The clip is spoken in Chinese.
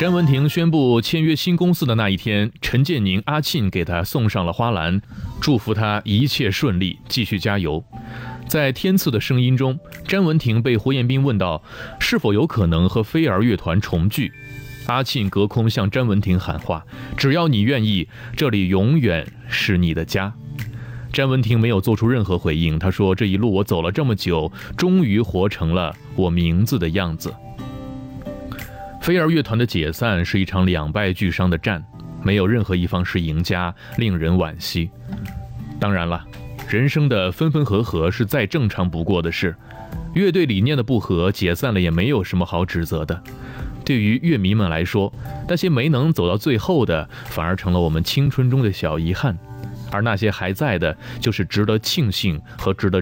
詹雯婷宣布签约新公司的那一天，陈建宁、阿沁给她送上了花篮，祝福她一切顺利，继续加油。在天赐的声音中，詹雯婷被胡彦斌问到是否有可能和飞儿乐团重聚，阿沁隔空向詹雯婷喊话：只要你愿意，这里永远是你的家。詹雯婷没有做出任何回应，她说：这一路我走了这么久，终于活成了我名字的样子。飞儿乐团的解散是一场两败俱伤的战，没有任何一方是赢家，令人惋惜。当然了，人生的分分合合是再正常不过的事，乐队理念的不合，解散了也没有什么好指责的。对于乐迷们来说，那些没能走到最后的，反而成了我们青春中的小遗憾，而那些还在的，就是值得庆幸和值得